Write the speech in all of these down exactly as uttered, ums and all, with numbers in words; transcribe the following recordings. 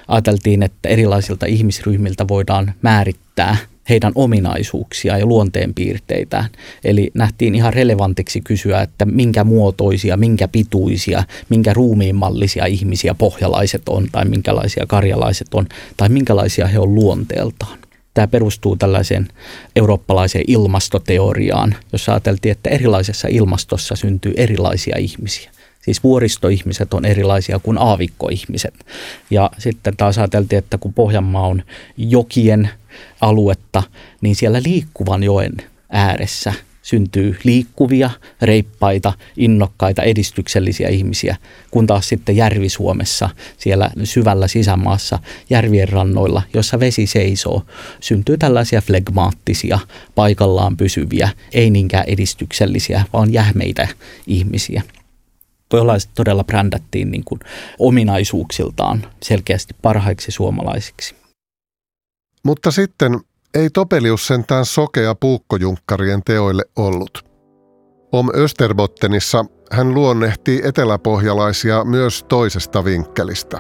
ajateltiin, että erilaisilta ihmisryhmiltä voidaan määrittää heidän ominaisuuksia ja luonteenpiirteitään. Eli nähtiin ihan relevantiksi kysyä, että minkä muotoisia, minkä pituisia, minkä ruumiinmallisia ihmisiä pohjalaiset on tai minkälaisia karjalaiset on tai minkälaisia he on luonteeltaan. Tämä perustuu tällaiseen eurooppalaiseen ilmastoteoriaan, jossa ajateltiin, että erilaisessa ilmastossa syntyy erilaisia ihmisiä. Siis vuoristoihmiset on erilaisia kuin aavikkoihmiset. Ja sitten taas ajateltiin, että kun Pohjanmaa on jokien aluetta, niin siellä liikkuvan joen ääressä syntyy liikkuvia, reippaita, innokkaita, edistyksellisiä ihmisiä, kun taas sitten Järvi-Suomessa, siellä syvällä sisämaassa, järvien rannoilla, jossa vesi seisoo, syntyy tällaisia flegmaattisia, paikallaan pysyviä, ei niinkään edistyksellisiä, vaan jähmeitä ihmisiä. Pohjalaiset todella brändättiin niin kuin ominaisuuksiltaan selkeästi parhaiksi suomalaisiksi. Mutta sitten ei Topelius sentään sokea puukkojunkkarien teoille ollut. Om Österbottenissa hän luonnehtii eteläpohjalaisia myös toisesta vinkkelistä.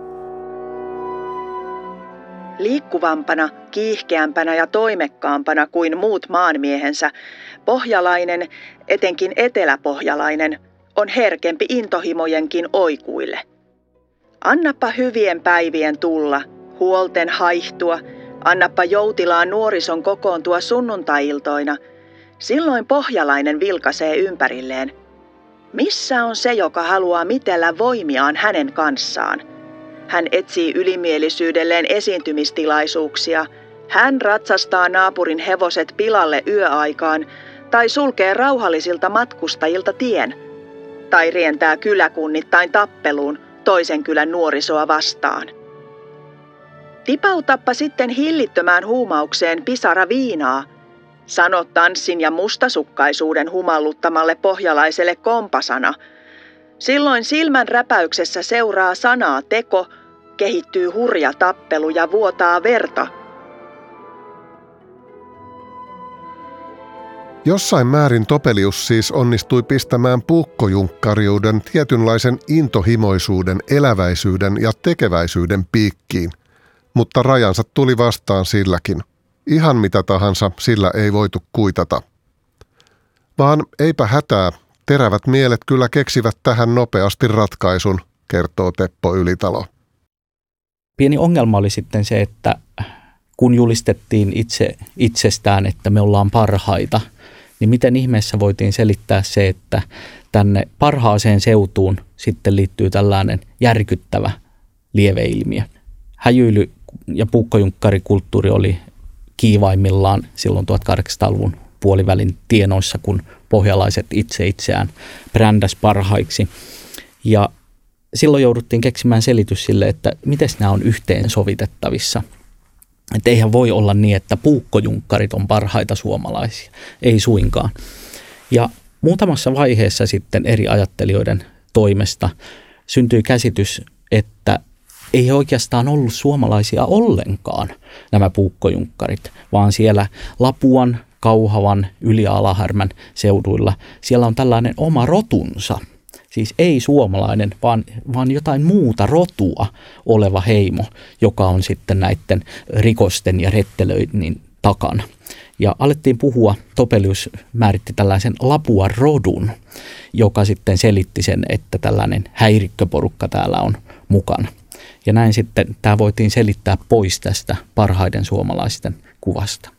Liikkuvampana, kiihkeämpänä ja toimekkaampana kuin muut maanmiehensä, pohjalainen, etenkin eteläpohjalainen, on herkempi intohimojenkin oikuille. Annappa hyvien päivien tulla, huolten haihtua, annappa joutilaan nuorison kokoontua sunnuntai-iltoina. Silloin pohjalainen vilkaisee ympärilleen. Missä on se, joka haluaa mitellä voimiaan hänen kanssaan? Hän etsii ylimielisyydelleen esiintymistilaisuuksia. Hän ratsastaa naapurin hevoset pilalle yöaikaan tai sulkee rauhallisilta matkustajilta tien. Tai rientää kyläkunnittain tappeluun toisen kylän nuorisoa vastaan. Tipautappa sitten hillittömään huumaukseen pisara viinaa. Sano tanssin ja mustasukkaisuuden humalluttamalle pohjalaiselle kompasana. Silloin silmän räpäyksessä seuraa sanaa teko, kehittyy hurja tappelu ja vuotaa verta. Jossain määrin Topelius siis onnistui pistämään puukkojunkkariuden tietynlaisen intohimoisuuden, eläväisyyden ja tekeväisyyden piikkiin, mutta rajansa tuli vastaan silläkin. Ihan mitä tahansa sillä ei voitu kuitata. Vaan eipä hätää, terävät mielet kyllä keksivät tähän nopeasti ratkaisun, kertoo Teppo Ylitalo. Pieni ongelma oli sitten se, että kun julistettiin itse itsestään, että me ollaan parhaita, niin miten ihmeessä voitiin selittää se, että tänne parhaaseen seutuun sitten liittyy tällainen järkyttävä lieveilmiö. Häjyily ja puukkojunkkarikulttuuri oli kiivaimmillaan silloin tuhatkahdeksansataaluvun puolivälin tienoissa, kun pohjalaiset itse itseään brändäs parhaiksi. Ja silloin jouduttiin keksimään selitys sille, että miten nämä on yhteensovitettavissa. Että eihän voi olla niin, että puukkojunkkarit on parhaita suomalaisia. Ei suinkaan. Ja muutamassa vaiheessa sitten eri ajattelijoiden toimesta syntyi käsitys, että ei oikeastaan ollut suomalaisia ollenkaan nämä puukkojunkkarit, vaan siellä Lapuan, Kauhavan, Yli- ja Alahärmän seuduilla siellä on tällainen oma rotunsa. Siis ei suomalainen, vaan, vaan jotain muuta rotua oleva heimo, joka on sitten näiden rikosten ja rettelöinnin takana. Ja alettiin puhua, Topelius määritti tällaisen Lapuan rodun, joka sitten selitti sen, että tällainen häirikköporukka täällä on mukana. Ja näin sitten tämä voitiin selittää pois tästä parhaiden suomalaisten kuvasta.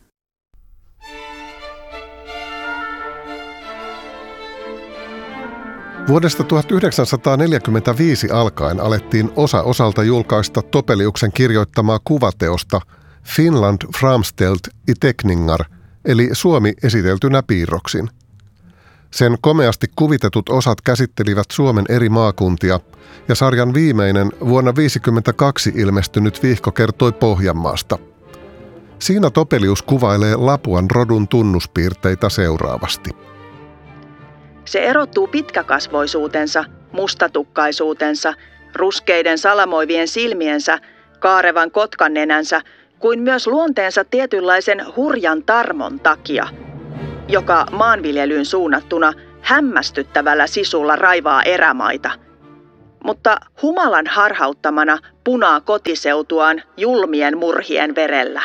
Vuodesta tuhatyhdeksänsataaneljäkymmentäviisi alkaen alettiin osa osalta julkaista Topeliuksen kirjoittamaa kuvateosta Finland framställt i teckningar, eli Suomi esiteltynä piirroksin. Sen komeasti kuvitetut osat käsittelivät Suomen eri maakuntia, ja sarjan viimeinen vuonna tuhatyhdeksänsataaviisikymmentäkaksi ilmestynyt vihko kertoi Pohjanmaasta. Siinä Topelius kuvailee Lapuan rodun tunnuspiirteitä seuraavasti. Se erottuu pitkäkasvoisuutensa, mustatukkaisuutensa, ruskeiden salamoivien silmiensä, kaarevan kotkannenänsä, kuin myös luonteensa tietynlaisen hurjan tarmon takia, joka maanviljelyyn suunnattuna hämmästyttävällä sisulla raivaa erämaita. mutta humalan harhauttamana punaa kotiseutuaan julmien murhien verellä.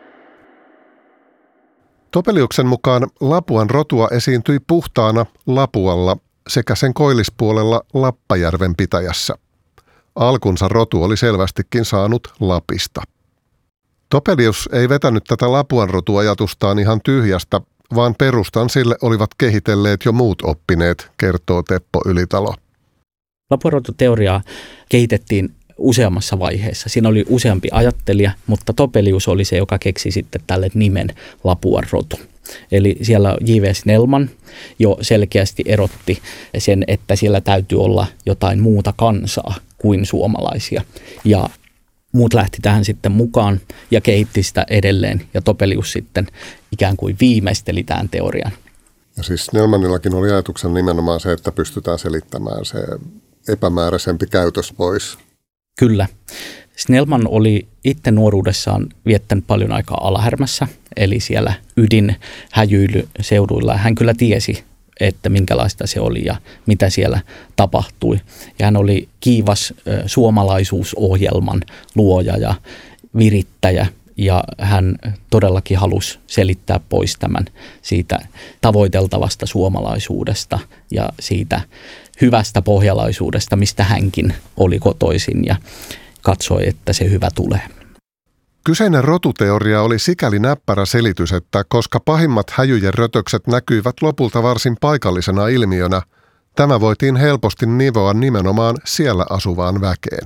Topeliuksen mukaan Lapuan rotua esiintyi puhtaana Lapualla sekä sen koillispuolella Lappajärven pitäjässä. Alkunsa rotu oli selvästikin saanut Lapista. Topelius ei vetänyt tätä Lapuan rotuajatustaan ihan tyhjästä, vaan perustan sille olivat kehitelleet jo muut oppineet, kertoo Teppo Ylitalo. Lapuan rotuteoriaa kehitettiin useammassa vaiheessa. Siinä oli useampi ajattelija, mutta Topelius oli se, joka keksi sitten tälle nimen Lapuan rotu. Eli siellä J V Snellman jo selkeästi erotti sen, että siellä täytyy olla jotain muuta kansaa kuin suomalaisia. Ja muut lähti tähän sitten mukaan ja kehitti sitä edelleen. Ja Topelius sitten ikään kuin viimeisteli tämän teorian. Ja siis Snellmanillakin oli ajatuksen nimenomaan se, että pystytään selittämään se epämääräisempi käytös pois. Kyllä. Snellman oli itse nuoruudessaan viettänyt paljon aikaa Alahärmässä, eli siellä ydinhäjyilyseuduilla. Hän kyllä tiesi, että minkälaista se oli ja mitä siellä tapahtui. Ja hän oli kiivas suomalaisuusohjelman luoja ja virittäjä, ja hän todellakin halusi selittää pois tämän siitä tavoiteltavasta suomalaisuudesta ja siitä hyvästä pohjalaisuudesta, mistä hänkin oli kotoisin ja katsoi, että se hyvä tulee. Kyseinen rotuteoria oli sikäli näppärä selitys, että koska pahimmat häjyjen rötökset näkyivät lopulta varsin paikallisena ilmiönä, tämä voitiin helposti nivoa nimenomaan siellä asuvaan väkeen.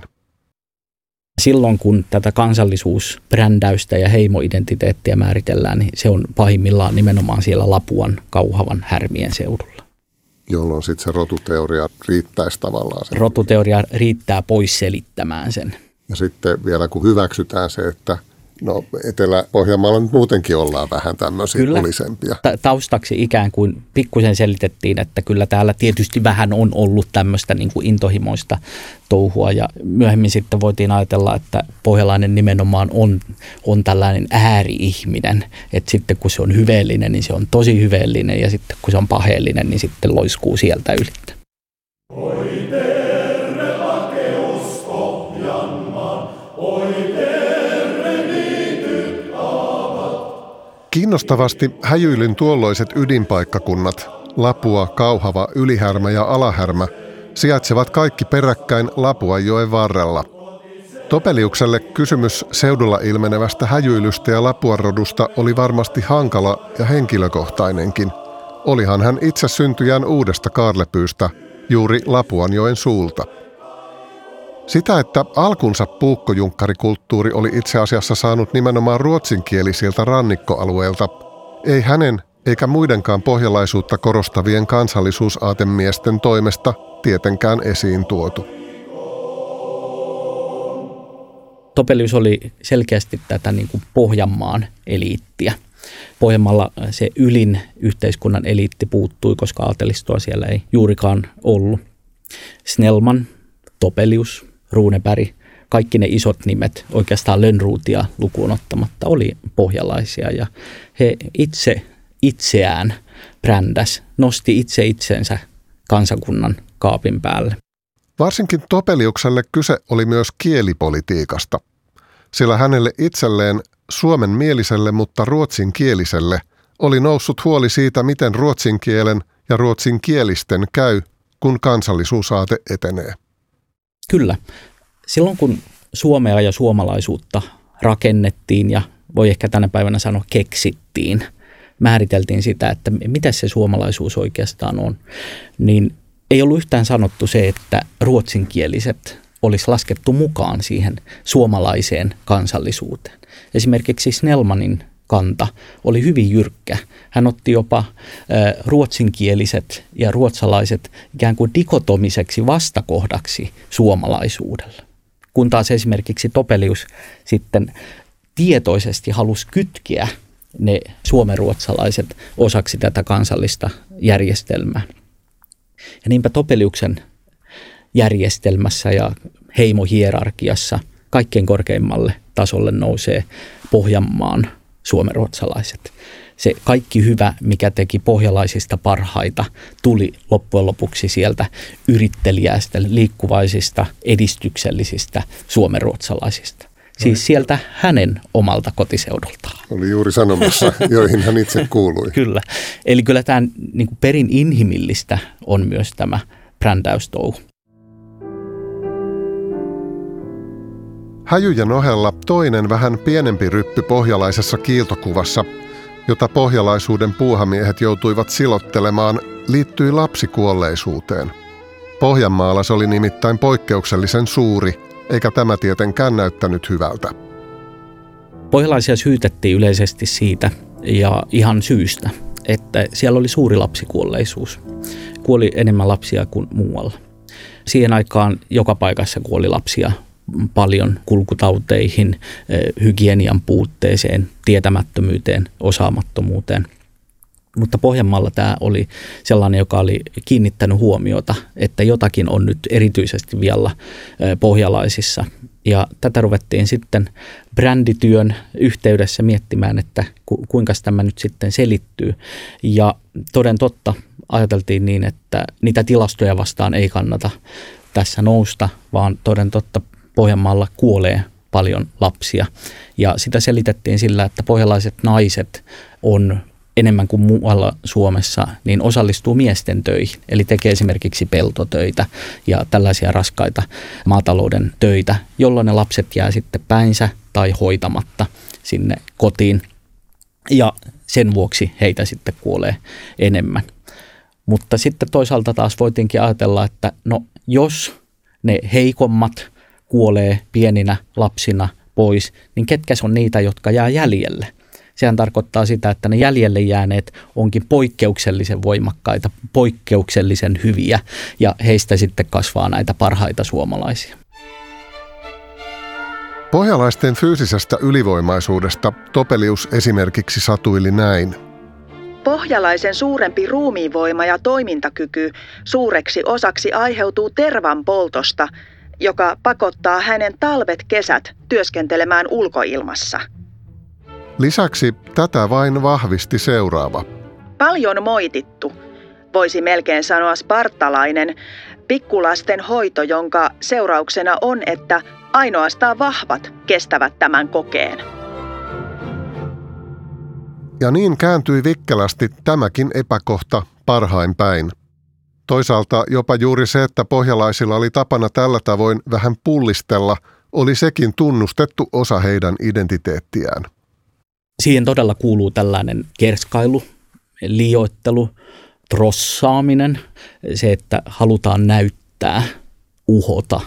Silloin kun tätä kansallisuusbrändäystä ja heimoidentiteettiä määritellään, niin se on pahimmillaan nimenomaan siellä Lapuan, Kauhavan, Härmien seudulla. Jolloin sitten se rotuteoria riittäisi tavallaan. Sen. Rotuteoria riittää pois selittämään sen. Ja sitten vielä kun hyväksytään se, että no Etelä-Pohjanmaalla nyt muutenkin ollaan vähän tämmöisiä kyllä, pulisempia. Ta- taustaksi ikään kuin pikkusen selitettiin, että kyllä täällä tietysti vähän on ollut tämmöistä niin kuin intohimoista touhua. Ja myöhemmin sitten voitiin ajatella, että pohjalainen nimenomaan on, on tällainen ääri-ihminen. Että sitten kun se on hyveellinen, niin se on tosi hyveellinen, ja sitten kun se on paheellinen, niin sitten loiskuu sieltä ylittä. Oi terve lakeus Pohjanmaan, oi terve niityt aavat. Kiinnostavasti häjyilyn tuolloiset ydinpaikkakunnat, Lapua, Kauhava, Ylihärmä ja Alahärmä, sijaitsevat kaikki peräkkäin Lapuanjoen varrella. Topeliukselle kysymys seudulla ilmenevästä häjyilystä ja Lapuan rodusta oli varmasti hankala ja henkilökohtainenkin. Olihan hän itse syntyjään uudesta kaarlepyystä, juuri Lapuanjoen suulta. Sitä, että alkunsa puukkojunkkarikulttuuri oli itse asiassa saanut nimenomaan ruotsinkielisiltä rannikkoalueilta, ei hänen eikä muidenkaan pohjalaisuutta korostavien kansallisuusaatemiesten toimesta tietenkään esiin tuotu. Topelius oli selkeästi tätä niin kuin Pohjanmaan eliittiä. Pohjanmaalla se ylin yhteiskunnan eliitti puuttui, koska aatelistoa siellä ei juurikaan ollut. Snellman, Topelius, Runeberg, kaikki ne isot nimet, oikeastaan Lönnrothia lukuun ottamatta, oli pohjalaisia. Ja he itse itseään brändäs, nosti itse itsensä kansakunnan kaapin päälle. Varsinkin Topeliukselle kyse oli myös kielipolitiikasta, sillä hänelle itselleen suomenmieliselle, mutta ruotsinkieliselle oli noussut huoli siitä, miten ruotsin kielen ja ruotsinkielisten käy, kun kansallisuusaate etenee. Kyllä. Silloin kun Suomea ja suomalaisuutta rakennettiin ja voi ehkä tänä päivänä sanoa keksittiin, määriteltiin sitä, että mitä se suomalaisuus oikeastaan on, niin ei ollut yhtään sanottu se, että ruotsinkieliset olisi laskettu mukaan siihen suomalaiseen kansallisuuteen. Esimerkiksi Snellmanin kanta oli hyvin jyrkkä. Hän otti jopa ruotsinkieliset ja ruotsalaiset ikään kuin dikotomiseksi vastakohdaksi suomalaisuudelle. Kun taas esimerkiksi Topelius sitten tietoisesti halusi kytkeä ne suomenruotsalaiset osaksi tätä kansallista järjestelmää. Ja niinpä Topeliuksen järjestelmässä ja heimohierarkiassa kaikkein korkeimmalle tasolle nousee Pohjanmaan suomenruotsalaiset. se kaikki hyvä, mikä teki pohjalaisista parhaita, tuli loppujen lopuksi sieltä yrittelijäistä, liikkuvaisista, edistyksellisistä suomenruotsalaisista. Siis sieltä hänen omalta kotiseudultaan. Oli juuri sanomassa, joihin hän itse kuului. Kyllä. Eli kyllä tämä niin kuin perin inhimillistä on myös tämä brändäystouhu. Häjyjen ohella toinen vähän pienempi ryppy pohjalaisessa kiiltokuvassa, jota pohjalaisuuden puuhamiehet joutuivat silottelemaan, liittyi lapsikuolleisuuteen. Pohjanmaalla se oli nimittäin poikkeuksellisen suuri, eikä tämä tietenkään näyttänyt hyvältä. Pohjalaisia syytettiin yleisesti siitä, ja ihan syystä, että siellä oli suuri lapsikuolleisuus. Kuoli enemmän lapsia kuin muualla. Siihen aikaan joka paikassa kuoli lapsia paljon kulkutauteihin, hygienian puutteeseen, tietämättömyyteen, osaamattomuuteen. Mutta Pohjanmaalla tämä oli sellainen, joka oli kiinnittänyt huomiota, että jotakin on nyt erityisesti vielä pohjalaisissa. Ja tätä ruvettiin sitten brändityön yhteydessä miettimään, että ku, kuinka tämä nyt sitten selittyy. Ja toden totta ajateltiin niin, että niitä tilastoja vastaan ei kannata tässä nousta, vaan toden totta Pohjanmaalla kuolee paljon lapsia. Ja sitä selitettiin sillä, että pohjalaiset naiset on enemmän kuin muualla Suomessa, niin osallistuu miesten töihin. Eli tekee esimerkiksi peltotöitä ja tällaisia raskaita maatalouden töitä, jolloin ne lapset jää sitten päinsä tai hoitamatta sinne kotiin. Ja sen vuoksi heitä sitten kuolee enemmän. Mutta sitten toisaalta taas voitiinkin ajatella, että no jos ne heikommat kuolee pieninä lapsina pois, niin ketkä on niitä, jotka jää jäljelle? Sehän tarkoittaa sitä, että ne jäljelle jääneet onkin poikkeuksellisen voimakkaita, poikkeuksellisen hyviä ja heistä sitten kasvaa näitä parhaita suomalaisia. Pohjalaisten fyysisestä ylivoimaisuudesta Topelius esimerkiksi satuili näin. Pohjalaisen suurempi ruumiinvoima ja toimintakyky suureksi osaksi aiheutuu tervan poltosta, joka pakottaa hänen talvet kesät työskentelemään ulkoilmassa. Lisäksi tätä vain vahvisti seuraava. Paljon moitittu, voisi melkein sanoa spartalainen, pikkulasten hoito, jonka seurauksena on, että ainoastaan vahvat kestävät tämän kokeen. Ja niin kääntyi vikkelästi tämäkin epäkohta parhain päin. Toisaalta jopa juuri se, että pohjalaisilla oli tapana tällä tavoin vähän pullistella, oli sekin tunnustettu osa heidän identiteettiään. Siihen todella kuuluu tällainen kerskailu, liioittelu, trossaaminen, se, että halutaan näyttää, uhota.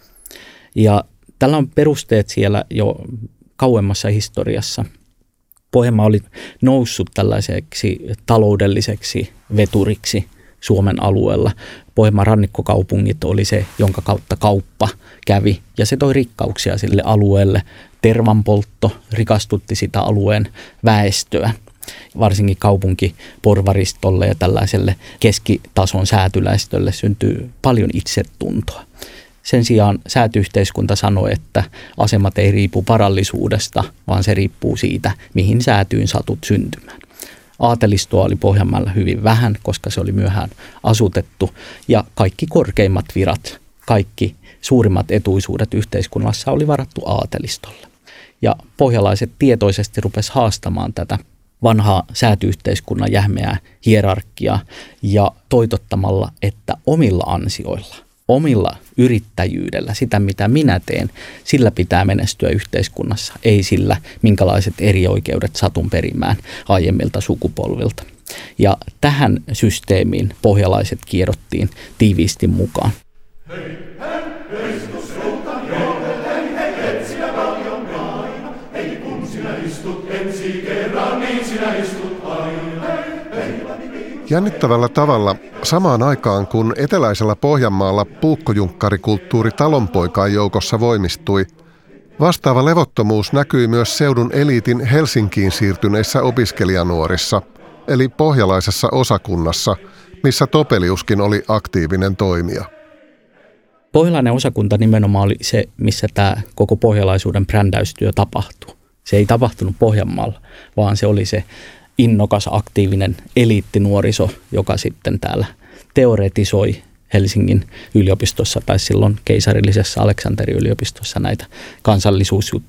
Ja tällä on perusteet siellä jo kauemmassa historiassa. Pohjanmaa oli noussut tällaiseksi taloudelliseksi veturiksi Suomen alueella. Pohjanmaan rannikkokaupungit oli se, jonka kautta kauppa kävi ja se toi rikkauksia sille alueelle. Tervanpoltto rikastutti sitä alueen väestöä, varsinkin kaupunkiporvaristolle ja tällaiselle keskitason säätyläistölle syntyy paljon itsetuntoa. Sen sijaan säätyyhteiskunta sanoi, että asemat ei riipu varallisuudesta, vaan se riippuu siitä, mihin säätyyn satut syntymään. Aatelistoa oli Pohjanmaalla hyvin vähän, koska se oli myöhään asutettu ja kaikki korkeimmat virat, kaikki suurimmat etuisuudet yhteiskunnassa oli varattu aatelistolle. Ja pohjalaiset tietoisesti rupesi haastamaan tätä vanhaa säätyyhteiskunnan jähmeää hierarkiaa ja toitottamalla, että omilla ansioilla, omilla yrittäjyydellä, sitä mitä minä teen, sillä pitää menestyä yhteiskunnassa, ei sillä minkälaiset erioikeudet satun perimään aiemmilta sukupolvilta. Ja tähän systeemiin pohjalaiset kierrottiin tiiviisti mukaan. Hei, hei, Kristus ruutan johdellen, hei, et sinä paljon aina. Hei, kun sinä istut ensi kerran, niin sinä istut aina. Hei, hei, Jännittävällä tavalla samaan aikaan, kun eteläisellä Pohjanmaalla puukkojunkkarikulttuuri talonpoikain joukossa voimistui, vastaava levottomuus näkyi myös seudun eliitin Helsinkiin siirtyneissä opiskelijanuorissa, eli pohjalaisessa osakunnassa, missä Topeliuskin oli aktiivinen toimija. Pohjalainen osakunta nimenomaan oli se, missä tämä koko pohjalaisuuden brändäystyö tapahtui. Se ei tapahtunut Pohjanmaalla, vaan se oli se innokas, aktiivinen eliittinuoriso, joka sitten täällä teoretisoi Helsingin yliopistossa tai silloin keisarillisessa Aleksanterin yliopistossa näitä kansallisuusjuttuja.